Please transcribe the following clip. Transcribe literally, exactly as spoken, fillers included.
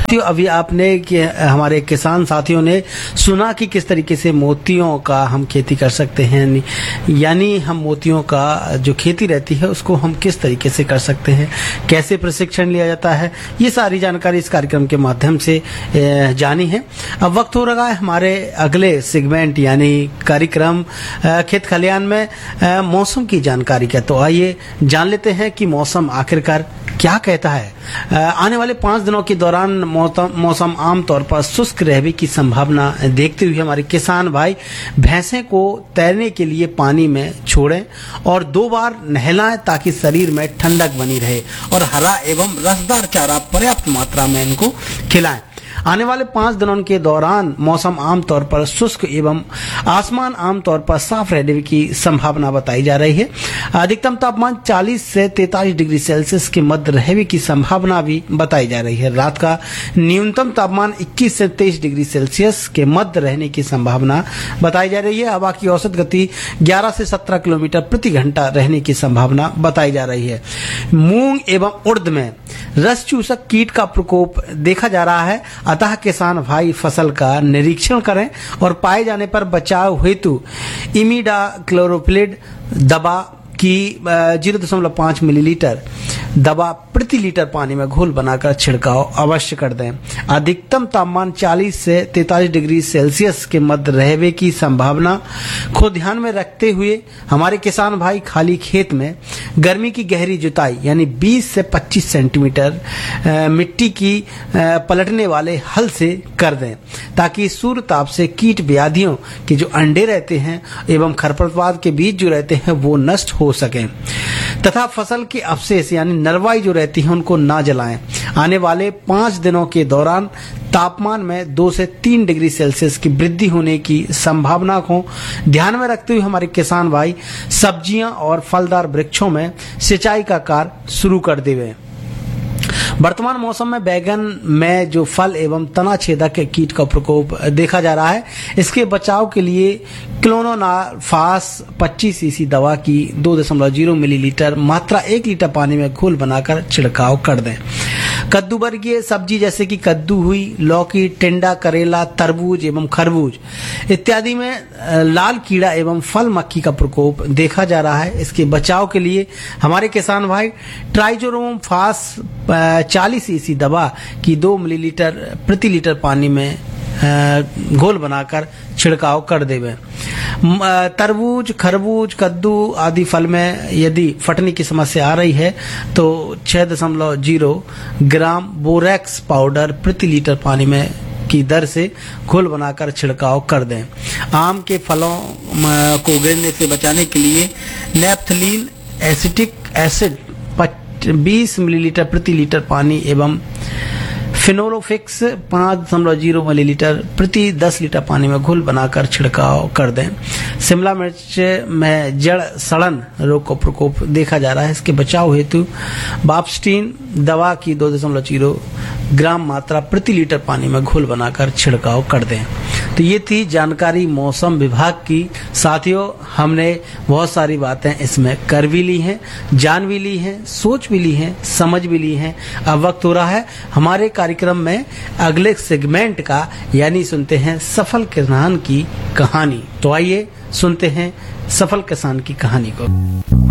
अभी आपने कि हमारे किसान साथियों ने सुना कि किस तरीके से मोतियों का हम खेती कर सकते हैं, यानी हम मोतियों का जो खेती रहती है उसको हम किस तरीके से कर सकते हैं, कैसे प्रशिक्षण लिया जाता है, ये सारी जानकारी इस कार्यक्रम के माध्यम से जानी है। अब वक्त हो रहा है हमारे अगले सेगमेंट यानी कार्यक्रम खेत खलियान में मौसम की जानकारी का। तो आइए जान लेते हैं कि मौसम आखिरकार क्या कहता है। आने वाले पांच दिनों के दौरान मौसम आमतौर पर शुष्क रहने की संभावना देखते हुए हमारे किसान भाई भैंसे को तैरने के लिए पानी में छोड़ें और दो बार नहलाएं ताकि शरीर में ठंडक बनी रहे और हरा एवं रसदार चारा पर्याप्त मात्रा में इनको खिलाएं। आने वाले पांच दिनों के दौरान मौसम आमतौर पर शुष्क एवं आसमान आमतौर पर साफ रहने की संभावना बताई जा रही है। अधिकतम तापमान चालीस से तैंतालीस डिग्री सेल्सियस के मध्य रहने की संभावना भी बताई जा रही है। रात का न्यूनतम तापमान इक्कीस से तेईस डिग्री सेल्सियस के मध्य रहने की संभावना बताई जा रही है। हवा की औसत गति ग्यारह से सत्रह किलोमीटर प्रति घंटा रहने की संभावना बताई जा रही है। मूंग एवं उड़द में रस चूसक कीट का प्रकोप देखा जा रहा है, अतः किसान भाई फसल का निरीक्षण करें और पाए जाने पर बचाव हेतु इमिडाक्लोप्रिड दवा की जीरो दशमलव पाँच मिलीलीटर दवा प्रति लीटर पानी में घोल बनाकर छिड़काव अवश्य कर दें। अधिकतम तापमान चालीस से तैंतालीस डिग्री सेल्सियस के मध्य रहने की संभावना को ध्यान में रखते हुए हमारे किसान भाई खाली खेत में गर्मी की गहरी जुताई यानी बीस से पच्चीस सेंटीमीटर मिट्टी की पलटने वाले हल से कर दें ताकि सूर्य ताप से कीट व्याधियों के जो अंडे रहते हैं एवं खरपतवार के बीज जो रहते हैं वो नष्ट हो सकें तथा फसल के अवशेष यानी नरवाई जो रहती है उनको ना जलाएं। आने वाले पांच दिनों के दौरान तापमान में दो से तीन डिग्री सेल्सियस की वृद्धि होने की संभावना को ध्यान में रखते हुए हमारे किसान भाई सब्जियां और फलदार वृक्षों में सिंचाई का कार्य शुरू कर देवे। वर्तमान मौसम में बैगन में जो फल एवं तना छेदक के कीट का प्रकोप देखा जा रहा है, इसके बचाव के लिए क्लोरोनाफास पच्चीस सीसी दवा की दो दशमलव जीरो मिलीलीटर मात्रा एक लीटर पानी में घोल बनाकर छिड़काव कर दें। कद्दू वर्गीय सब्जी जैसे कि कद्दू हुई, लौकी, टिंडा, करेला, तरबूज एवं खरबूज इत्यादि में लाल कीड़ा एवं फल मक्खी का प्रकोप देखा जा रहा है। इसके बचाव के लिए हमारे किसान भाई ट्राइजोरोम फास चालीस सीसी दवा की दो मिलीलीटर प्रति लीटर पानी में घोल बनाकर छिड़काव कर देवे। तरबूज, खरबूज, कद्दू आदि फल में यदि फटने की समस्या आ रही है तो छह दशमलव जीरो ग्राम बोरेक्स पाउडर प्रति लीटर पानी में की दर से घोल बनाकर छिड़काव कर दें। आम के फलों को गिरने से बचाने के लिए नेप्थलीन एसिटिक एसिड बीस मिलीलीटर प्रति लीटर पानी एवं फिनोलोफिक्स पाँच दशमलव जीरो मिलीलीटर प्रति दस लीटर पानी में घोल बनाकर छिड़काव कर दें। शिमला मिर्च में जड़ सड़न रोग का प्रकोप देखा जा रहा है, इसके बचाव हेतु बाप्स्टीन दवा की दो दशमलव जीरो ग्राम मात्रा प्रति लीटर पानी में घोल बनाकर छिड़काव कर दें। तो ये थी जानकारी मौसम विभाग की। साथियों, हमने बहुत सारी बातें इसमें कर भी ली हैं, जान भी ली हैं, सोच भी ली हैं, समझ भी ली हैं। अब वक्त हो रहा है हमारे कार्यक्रम में अगले सेगमेंट का, यानी सुनते हैं सफल किसान की कहानी। तो आइए सुनते हैं सफल किसान की कहानी को।